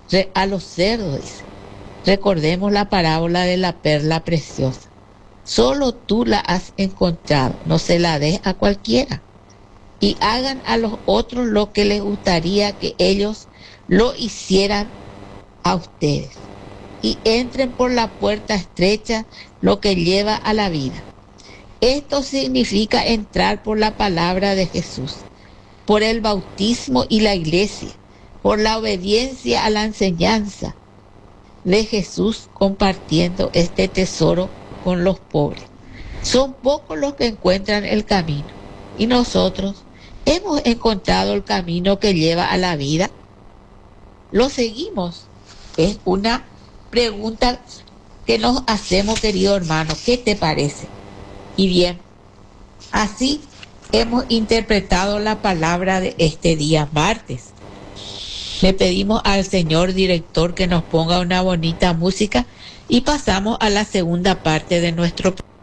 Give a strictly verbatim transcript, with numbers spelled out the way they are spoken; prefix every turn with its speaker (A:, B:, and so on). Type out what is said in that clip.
A: Re- a los cerdos, dice. Recordemos la parábola de la perla preciosa. Solo tú la has encontrado, no se la des a cualquiera. Y hagan a los otros lo que les gustaría que ellos lo hicieran a ustedes. Y entren por la puerta estrecha, lo que lleva a la vida. Esto significa entrar por la palabra de Jesús, por el bautismo y la iglesia, por la obediencia a la enseñanza de Jesús, compartiendo este tesoro con los pobres. Son pocos los que encuentran el camino, y nosotros hemos encontrado el camino que lleva a la vida. ¿Lo seguimos? Es una pregunta que nos hacemos, querido hermano. ¿Qué te parece? Y bien, así hemos interpretado la palabra de este día martes. Le pedimos al señor director que nos ponga una bonita música y pasamos a la segunda parte de nuestro programa.